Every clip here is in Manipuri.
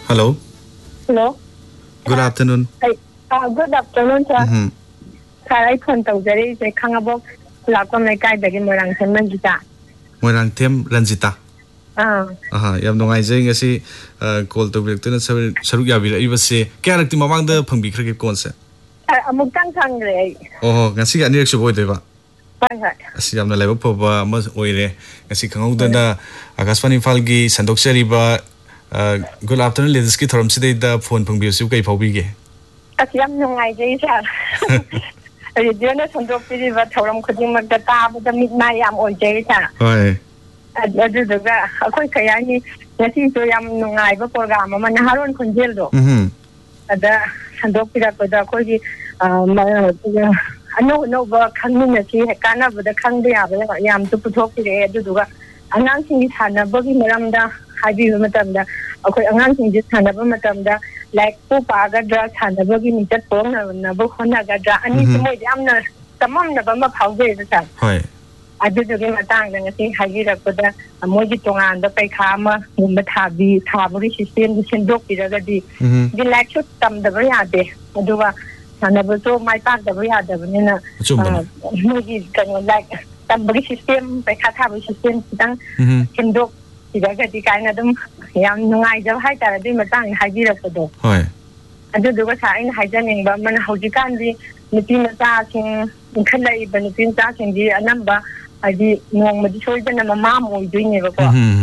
Hello. Hello. Good afternoon. Good afternoon, sir. Sir, I phone tawjari se khangabok lakpam laikai dagi Moirang Them Ranjita. Moirang Them Ranjita. Yam nungai jai ngasi call to director na saruk yabi ibase kyarakti mamangda phangbi khre kon se. Amuk tang thangre. Ngasi anirak suboi deba. Hai. Asi yamna laiba phoba mas oire ngasi khangudana Akashvani Falgi sandoksari ba good afternoon ladies ki thoram sidai da phone phangbi su kai phaubi ge. Asi yam nungai jai sir. Radio na sandok piri ba thoram khuding mag da ta ba da midnight yam oi jai sir. Hoi. ꯑꯗꯨꯗꯨꯒ ꯑꯩꯈꯣꯏ ꯀꯩ ꯍꯥꯏꯅꯤ ꯉꯁꯤꯁꯨ ꯌꯥꯝ ꯅꯨꯡꯉꯥꯏꯕ ꯄ꯭ꯔꯣꯒ꯭ꯔꯥꯝ ꯑꯃ ꯅꯍꯥꯔꯣꯟ ꯈꯣꯟꯖꯦꯜꯗꯣ ꯑꯗ ꯁꯟꯗꯣꯛꯄꯤꯔꯛꯄꯗ ꯑꯩꯈꯣꯏꯒꯤ ꯑꯅꯧ ꯑꯅꯧꯕ ꯈꯪꯃꯤꯟꯅꯁꯤ ꯀꯥꯟꯅꯕꯗ ꯈꯪꯕ ꯌꯥꯕ ꯌꯥꯝꯁꯨ ꯄꯨꯊꯣꯛꯄꯤꯔꯛꯑꯦ ꯑꯗꯨꯗꯨꯒ ꯑꯉꯥꯡꯁꯤꯡꯒꯤ ꯁꯥꯟꯅꯕꯒꯤ ꯃꯔꯝꯗ ꯍꯥꯏꯕꯤꯕ ꯃꯇꯝꯗ ꯑꯩꯈꯣꯏ ꯑꯉꯥꯡꯁꯤꯡꯁꯦ ꯁꯥꯟꯅꯕ ꯃꯇꯝꯗ ꯂꯥꯏꯔꯤꯛꯄꯨ ꯄꯥꯒꯗ꯭ꯔꯥ ꯁꯥꯟꯅꯕꯒꯤ ꯃꯤꯡꯆꯠ ꯄꯣꯛꯅꯕ ꯍꯣꯠꯅꯒꯗ꯭ꯔꯥ ꯑꯅꯤꯁꯤ ꯃꯣꯏꯗ ꯌꯥꯝꯅ ꯆꯃꯝꯅꯕ ꯑꯃ ꯐꯥꯎꯖꯩꯕ ꯁꯥꯔ ꯍꯣꯏ ꯑꯗꯨꯗꯨꯒꯤ ꯃꯇꯥꯡꯗ ꯉꯁꯤ ꯍꯥꯏꯕꯤꯔꯛꯄꯗ ꯃꯣꯏꯒꯤ ꯇꯣꯉꯥꯟꯕ ꯄꯩꯈꯥ ꯑꯃꯒꯨꯝꯕ ꯊꯥꯕꯒꯤ ꯁꯤꯁꯇꯦꯝꯗꯨ ꯁꯦꯝꯗꯣꯛꯄꯤꯔꯒꯗꯤ ꯂꯥꯏꯔꯤꯛꯁꯨ ꯇꯝꯗꯕ ꯌꯥꯗꯦ ꯑꯗꯨꯒ ꯁꯥꯟꯅꯕꯁꯨ ꯃꯥꯏ ꯄꯥꯛꯇꯕ ꯌꯥꯗꯕꯅꯤꯅ ꯃꯣꯏꯒꯤ ꯀꯩꯅꯣ ꯂꯥꯏꯔꯤꯛ ꯇꯝꯕꯒꯤ ꯁꯤꯁꯇꯦꯝ ꯄꯩꯈꯥ ꯊꯥꯕꯒꯤ ꯁꯤꯁꯇꯦꯝ ꯈꯤꯇꯪ ꯁꯦꯝꯗꯣꯛꯄꯤꯔꯒꯗꯤ ꯀꯥꯏꯅ ꯑꯗꯨꯝ ꯌꯥꯝ ꯅꯨꯡꯉꯥꯏꯖꯕ ꯍꯥꯏꯇꯥꯔꯦ ꯑꯗꯨꯒꯤ ꯃꯇꯥꯡꯗ ꯍꯥꯏꯕꯤꯔꯛꯄꯗꯣ ꯑꯗꯨꯗꯨꯒ ꯁꯥꯔ ꯑꯩꯅ ꯍꯥꯏꯖꯅꯤꯡꯕ ꯑꯃꯅ ꯍꯧꯖꯤꯛꯀꯥꯟꯗꯤ ꯅꯨꯄꯤ ꯃꯆꯥꯁꯤꯡ ꯏꯟꯈꯠꯂꯛꯏꯕ ꯅꯨꯄꯤ ꯃꯆꯥꯁꯤꯡꯗꯤ ꯑꯅꯝꯕ ꯍꯥꯏꯗꯤ ꯅꯣꯡꯃꯗꯤ ꯁꯣꯏꯗꯅ ꯃꯃꯥ ꯑꯃ ꯑꯣꯏꯗꯣꯏꯅꯦꯕꯀꯣ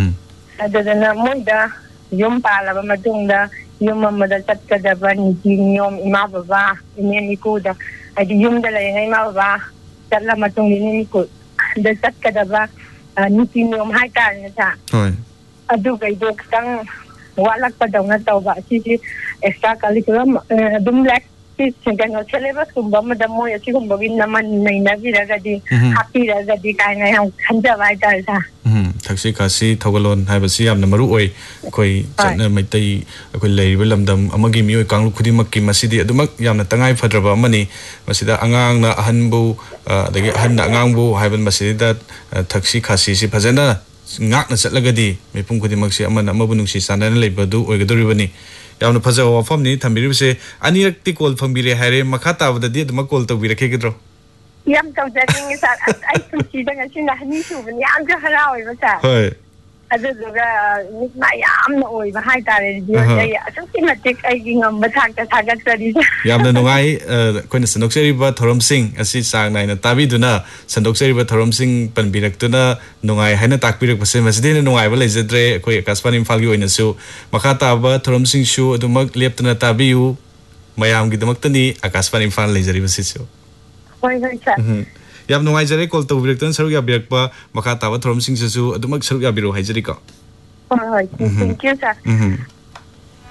ꯑꯗꯨꯗꯨꯅ ꯃꯣꯏꯗ ꯌꯨꯝ ꯄꯥꯜꯂꯕ ꯃꯇꯨꯡꯗ ꯌꯨꯝ ꯑꯃꯗ ꯆꯠꯀꯗꯕ ꯅꯤꯇꯤ ꯅꯤꯌꯣꯝ ꯏꯃꯥ ꯕꯕꯥ ꯏꯅꯦꯝ ꯏꯀꯨꯗ ꯍꯥꯏꯗꯤ ꯌꯨꯝꯗ ꯂꯩꯔꯤꯉꯩ ꯏꯃꯥ ꯕꯕꯥ ꯆꯠꯂ ꯃꯇꯨꯡꯗ ꯏꯅꯦꯝ ꯏꯀꯨꯗ ꯆꯠꯀꯗꯕ ꯅꯤꯇꯤ ꯅꯤꯌꯣꯝ ꯍꯥꯏꯇꯥꯔꯦꯅꯦ ꯁꯥꯔ ꯑꯗꯨꯒꯩꯗꯣ ꯈꯤꯇꯪ ꯋꯥꯠꯂꯛꯄꯗꯧꯅ ꯇꯧꯕ ꯑꯁꯤꯁꯤ ꯑꯦꯛꯁꯇ꯭ꯔꯥ ꯀꯔꯤꯀꯨꯂꯝ ꯑꯗꯨꯝ ꯀꯩꯅꯣ ꯁꯦꯂꯦꯕꯁꯀꯨꯝꯕ ꯑꯃꯗ ꯃꯣꯏ ꯑꯁꯤꯒꯨꯝꯕꯒꯤ ꯅꯩꯅꯕꯤꯔꯒꯗꯤ ꯍꯥꯞꯄꯤꯔꯒꯗꯤ ꯀꯥꯏꯅ ꯌꯥꯝ ꯈꯟꯖꯕ ꯍꯥꯏꯇꯥꯔꯦ ꯁꯥꯔ ꯊꯛꯁꯤ ꯈꯥꯁꯤ ꯊꯧꯒꯜꯂꯣꯟ ꯍꯥꯏꯕꯁꯤ ꯌꯥꯝꯅ ꯃꯔꯨ ꯑꯣꯏ ꯑꯩꯈꯣꯏ ꯆꯠꯅ ꯃꯩꯇꯩ ꯑꯩꯈꯣꯏ ꯂꯩꯔꯤꯕ ꯂꯝꯗꯝ ꯑꯃꯒꯤ ꯃꯤꯑꯣꯏ ꯀꯥꯡꯂꯨꯞ ꯈꯨꯗꯤꯡꯃꯛꯀꯤ ꯃꯁꯤꯗꯤ ꯑꯗꯨꯃꯛ ꯌꯥꯝꯅ ꯇꯉꯥꯏ ꯐꯗ꯭ꯔꯕ ꯑꯃꯅꯤ ꯃꯁꯤꯗ ꯑꯉꯥꯡꯅ ꯑꯍꯟꯕꯨ ꯑꯗꯒꯤ ꯑꯍꯟꯅ ꯑꯉꯥꯡꯕꯨ ꯍꯥꯏꯕ ꯃꯁꯤꯗ ꯊꯛꯁꯤ ꯈꯥꯁꯤꯁꯤ ꯐꯖꯅ ꯉꯥꯛꯅ ꯆꯠꯂꯒꯗꯤ ꯃꯤꯄꯨꯝ ꯈꯨꯗꯤꯡꯃꯛꯁꯤ ꯑꯃꯅ ꯑꯃꯕꯨ ꯅꯨꯡꯁꯤ ꯆꯥꯟꯅꯅ ꯂꯩꯕꯗꯨ ꯑꯣꯏꯒꯗꯧꯔꯤꯕꯅꯤ ꯌꯥꯝꯅ ꯐꯖꯕ ꯋꯥꯐꯝꯅꯤ ꯊꯝꯕꯤꯔꯤꯕꯁꯦ ꯑꯅꯤꯔꯛꯇꯤ ꯀꯣꯜ ꯐꯪꯕꯤꯔꯦ ꯍꯥꯏꯔꯦ ꯃꯈꯥ ꯇꯥꯕꯗꯗꯤ ꯑꯗꯨꯃꯛ ꯀꯣꯜ ꯇꯧꯕꯤꯔꯛꯈꯤꯒꯗ꯭ꯔꯣ ꯌꯥꯝ ꯇꯧꯖꯅꯤꯡꯉꯤ ꯁꯥꯔ ꯑꯩ ꯄꯨꯟꯁꯤꯗ ꯉꯁꯤꯅ ꯑꯅꯤ ꯁꯨꯕꯅꯤ ꯌꯥꯝꯁꯨ ꯍꯔꯥꯎꯋꯦꯕ ꯁꯥꯔ ꯑꯗꯨꯗꯨꯒ ꯃꯤꯠꯃꯥ ꯌꯥꯝꯅ ꯑꯣꯏꯕ ꯍꯥꯏꯇꯥꯔꯦ ꯔꯦꯗꯤꯑꯣꯁꯦ ꯑꯩ ꯑꯁꯨꯛꯀꯤ ꯃꯇꯤꯛ ꯑꯩꯒꯤ ꯉꯝꯕ ꯊꯥꯛꯇ ꯊꯥꯒꯠꯆꯔꯤ ꯌꯥꯝꯅ ꯅꯨꯡꯉꯥꯏ ꯑꯩꯈꯣꯏꯅ ꯁꯟꯗꯣꯛꯆꯔꯤꯕ ꯊꯧꯔꯝꯁꯤꯡ ꯑꯁꯤ ꯆꯥꯡ ꯅꯥꯏꯅ ꯇꯥꯕꯤꯗꯨꯅ ꯁꯟꯗꯣꯛꯆꯔꯤꯕ ꯊꯧꯔꯝꯁꯤꯡ ꯄꯟꯕꯤꯔꯛꯇꯨꯅ ꯅꯨꯡꯉꯥꯏ ꯍꯥꯏꯅ ꯇꯥꯛꯄꯤꯔꯛꯄꯁꯦ ꯃꯁꯤꯗ ꯍꯦꯟꯅ ꯅꯨꯡꯉꯥꯏꯕ ꯂꯩꯖꯗ꯭ꯔꯦ ꯑꯩꯈꯣꯏ ꯑꯀꯥꯁꯕꯥꯅꯤ ꯏꯝꯐꯥꯜꯒꯤ ꯑꯣꯏꯅꯁꯨ ꯃꯈꯥ ꯇꯥꯕ ꯊꯧꯔꯝꯁꯤꯡꯁꯨ ꯑꯗꯨꯃꯛ ꯂꯦꯞꯇꯅ ꯇꯥꯕꯤꯌꯨ ꯃꯌꯥꯝꯒꯤꯗꯃꯛꯇꯅꯤ ꯑꯀꯥꯁꯕꯥꯅꯤ ꯏꯝꯐꯥꯜ ꯂꯩꯖꯔꯤꯕꯁꯤꯁꯨ ꯍꯣꯏ ꯁꯥꯔ ꯌꯥꯝ ꯅꯨꯡꯉꯥꯏꯖꯔꯦ ꯀꯣꯜ ꯇꯧꯕꯤꯔꯛꯇꯨꯅ ꯁꯔꯨꯛ ꯌꯥꯕꯤꯔꯛꯄ ꯃꯈꯥ ꯇꯥꯕ ꯊꯧꯔꯝꯁꯤꯡꯁꯤꯁꯨ ꯑꯗꯨꯃꯛ ꯁꯔꯨꯛ ꯌꯥꯕꯤꯔꯛꯎ ꯍꯥꯏꯖꯔꯤꯀꯣ ꯍꯣꯏ ꯊꯦꯡꯛ ꯌꯨ ꯁꯥꯔ